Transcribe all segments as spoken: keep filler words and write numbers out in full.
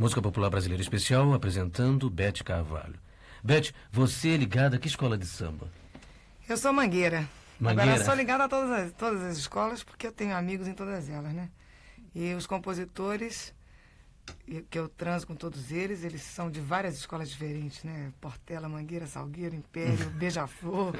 Música Popular Brasileira Especial, apresentando Beth Carvalho. Beth, você é ligada a que escola de samba? Eu sou mangueira. Mangueira? Agora, eu sou ligada a todas as, todas as escolas, porque eu tenho amigos em todas elas, né? E os compositores, que eu transo com todos eles, eles são de várias escolas diferentes, né? Portela, Mangueira, Salgueiro, Império, Beija-Flor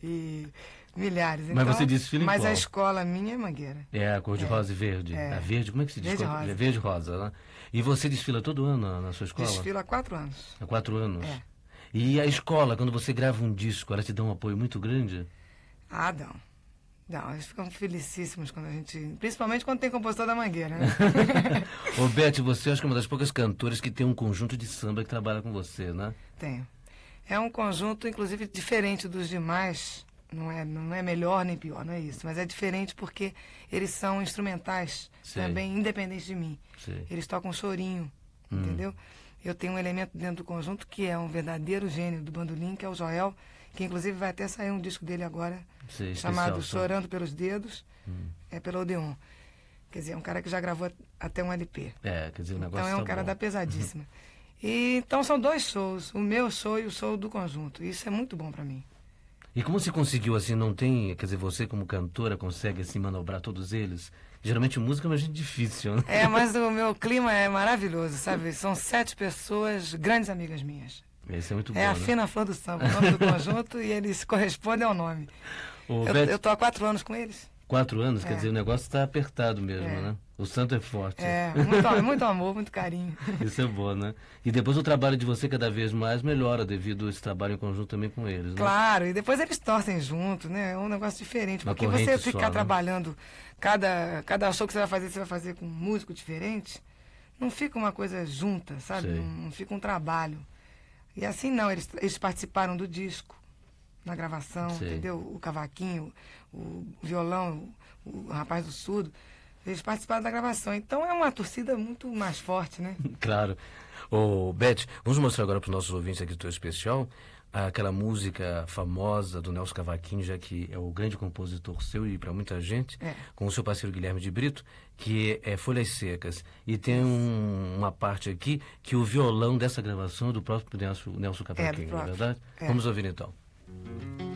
e milhares. Mas então, você desfila em Mas qual? a escola minha é Mangueira. É, a cor de É. rosa e verde. É. A verde, como é que se diz? Verde e Cor- rosa. É verde e rosa, né? E você desfila todo ano na, na sua escola? Desfilo há quatro anos. Há quatro anos? É. E a escola, quando você grava um disco, ela te dá um apoio muito grande? Ah, não. Não, eles ficam felicíssimos quando a gente... Principalmente quando tem compositor da Mangueira, né? Ô, Beth, você acho que é uma das poucas cantoras que tem um conjunto de samba que trabalha com você, né? Tenho. É um conjunto, inclusive, diferente dos demais. Não é, não é melhor nem pior, não é isso. Mas é diferente porque eles são instrumentais, Sei. também independentes de mim. Sei. Eles tocam chorinho, Hum. entendeu? Eu tenho um elemento dentro do conjunto que é um verdadeiro gênio do bandolim, que é o Joel, que inclusive vai até sair um disco dele agora, Sei, chamado especial, Chorando pelos Dedos, Hum. é pelo Odeon. Quer dizer, é um cara que já gravou até um L P. É, quer dizer, o negócio Então é um tá cara bom. da pesadíssima. E, então são dois shows, o meu show e o show do conjunto. Isso é muito bom pra mim. E como você conseguiu, assim, não tem... Quer dizer, você como cantora consegue, assim, manobrar todos eles? Geralmente música é uma gente difícil, né? É, mas o meu clima é maravilhoso, sabe? São sete pessoas, grandes amigas minhas. Isso é muito bom, É a né? Fina Flor do Samba, o nome do conjunto, e eles correspondem ao nome. Ô, Eu, Beth, eu tô há quatro anos com eles. quatro anos, quer É. dizer, o negócio está apertado mesmo, É. né? O santo é forte. É, muito, muito amor, muito carinho. Isso é bom, né? E depois o trabalho de você cada vez mais melhora devido a esse trabalho em conjunto também com eles, né? Claro, e depois eles torcem junto, né? É um negócio diferente. Uma Porque corrente você só, ficar né? trabalhando, cada, cada show que você vai fazer, você vai fazer com um músico diferente, não fica uma coisa junta, sabe? Sei. Não, não fica um trabalho. E assim não, eles, eles participaram do disco, na gravação, Sei. entendeu? O cavaquinho, o violão, o, o rapaz do surdo, eles participaram da gravação. Então é uma torcida muito mais forte, né? Claro. Ô, Beth, vamos mostrar agora para os nossos ouvintes aqui do teu especial aquela música famosa do Nelson Cavaquinho, já que é o grande compositor seu e para muita gente, É. com o seu parceiro Guilherme de Brito, que é Folhas Secas. E tem um- uma parte aqui que o violão dessa gravação é do próprio Nelson, Nelson Cavaquinho, não é próprio. verdade? É. Vamos ouvir então.